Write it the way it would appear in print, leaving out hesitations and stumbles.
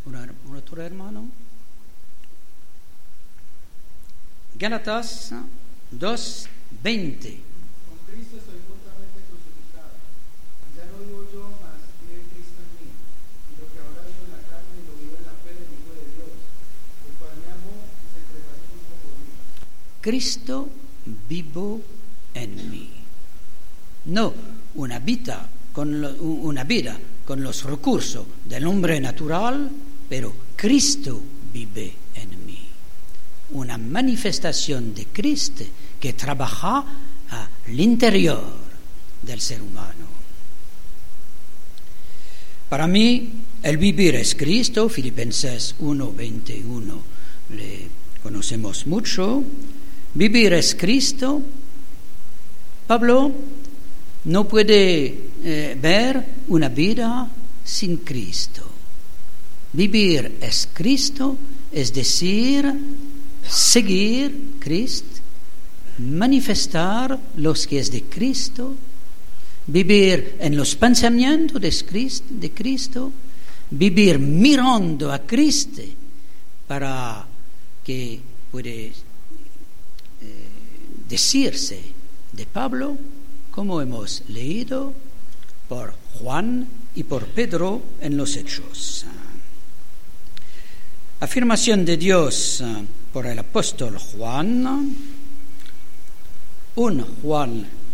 un otro hermano. Gálatas 2:20. Con Cristo estoy juntamente crucificado. Ya no vivo yo, mas vive Cristo en mí. Y lo que ahora vivo en la carne, lo vivo en la fe del Hijo de Dios, el cual me amó y se entregó a sí mismo por mí. Cristo vivo en mí. No una vida con los recursos del hombre natural, pero Cristo vive en mí. Una manifestación de Cristo que trabaja al interior del ser humano. Para mí, el vivir es Cristo. Filipenses 1:21 le conocemos mucho. Vivir es Cristo. Pablo no puede ver una vida sin Cristo. Vivir es Cristo, es decir, seguir Cristo, manifestar los que es de Cristo, vivir en los pensamientos de Cristo, vivir mirando a Cristo para que puede decirse de Pablo, como hemos leído por Juan y por Pedro en los Hechos. Afirmación de Dios por el apóstol Juan, un Juan